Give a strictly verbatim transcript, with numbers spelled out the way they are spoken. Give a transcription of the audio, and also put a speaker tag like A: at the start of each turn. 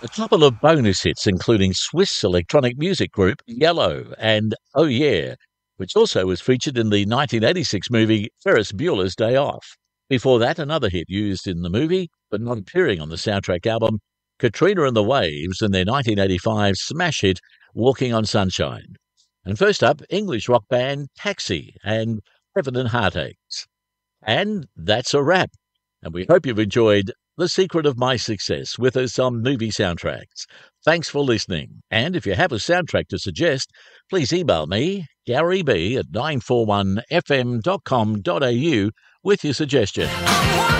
A: A couple of bonus hits, including Swiss electronic music group Yellow and Oh Yeah, which also was featured in the nineteen eighty-six movie Ferris Bueller's Day Off. Before that, another hit used in the movie, but not appearing on the soundtrack album, Katrina and the Waves and their nineteen eighty-five smash hit Walking on Sunshine. And first up, English rock band Taxi and Heaven and Heartaches. And that's a wrap. And we hope you've enjoyed The Secret of My Success with us on Movie Soundtracks. Thanks for listening. And if you have a soundtrack to suggest, please email me, Gary B at nine four one f m dot com dot a u with your suggestion.